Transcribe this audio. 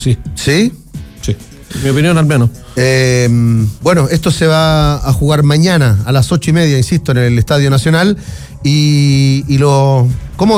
Sí. ¿Sí? Sí. Mi opinión al menos. Bueno, esto se va a jugar mañana a las 8:30, insisto, en el Estadio Nacional. ¿Cómo